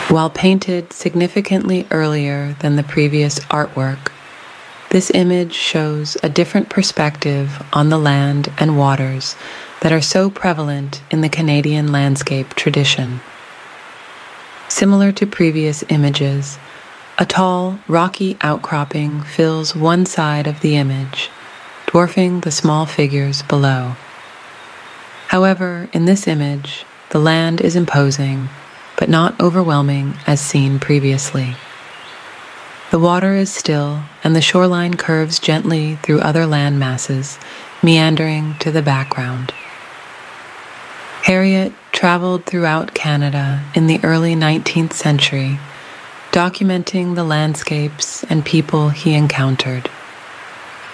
While painted significantly earlier than the previous artwork, this image shows a different perspective on the land and waters that are so prevalent in the Canadian landscape tradition. Similar to previous images, a tall, rocky outcropping fills one side of the image, dwarfing the small figures below. However, in this image, the land is imposing, but not overwhelming as seen previously. The water is still, and the shoreline curves gently through other land masses, meandering to the background. Harriot traveled throughout Canada in the early 19th century, documenting the landscapes and people he encountered.